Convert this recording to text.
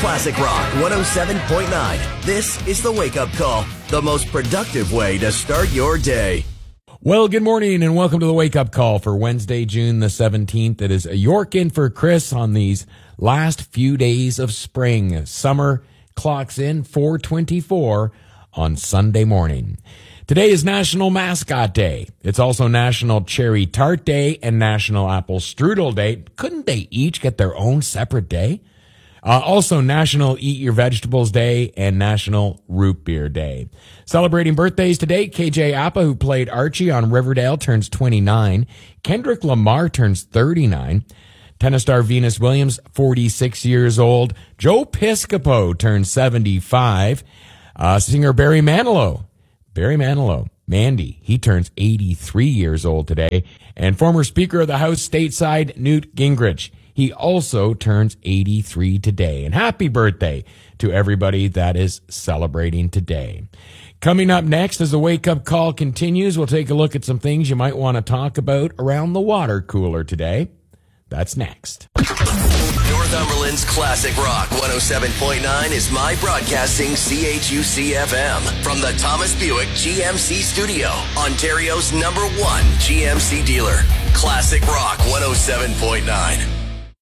Classic Rock 107.9. This is the Wake Up Call, the most productive way to start your day. Well, good morning and welcome to the Wake Up Call for Wednesday, June the 17th. It is York in for Chris on these last few days of spring. Summer clocks in 4:24 on Sunday morning. Today is National Mascot Day. It's also National Cherry Tart Day and National Apple Strudel Day. Couldn't they each get their own separate day? Also National Eat Your Vegetables Day and National Root Beer Day. Celebrating birthdays today, KJ Apa, who played Archie on Riverdale, turns 29. Kendrick Lamar turns 39. Tennis star Venus Williams, 46 years old. Joe Piscopo turns 75. Singer Barry Manilow, Mandy, he turns 83 years old today. And former Speaker of the House stateside, Newt Gingrich, he also turns 83 today. And happy birthday to everybody that is celebrating today. Coming up next, as the wake-up call continues, we'll take a look at some things you might want to talk about around the water cooler today. That's next. Northumberland's Classic Rock 107.9 is My Broadcasting CHUC-FM from the Thomas Buick GMC Studio, Ontario's #1 GMC dealer. Classic Rock 107.9.